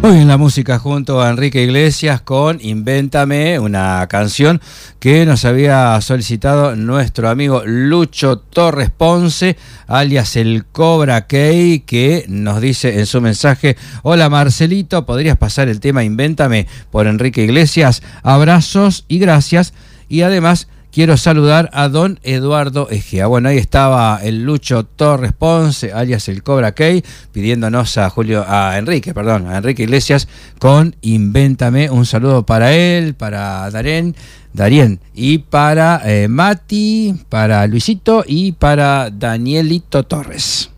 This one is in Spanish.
Hoy en la música junto a Enrique Iglesias con Invéntame, una canción que nos había solicitado nuestro amigo Lucho Torres Ponce, alias el Cobra Key, que nos dice en su mensaje: hola Marcelito, ¿podrías pasar el tema Invéntame por Enrique Iglesias? Abrazos y gracias. Y además quiero saludar a don Eduardo Egea. Bueno, ahí estaba el Lucho Torres Ponce, alias el Cobra Key, pidiéndonos a Enrique Iglesias con Invéntame. Un saludo para él, para Darien, y para Mati, para Luisito y para Danielito Torres.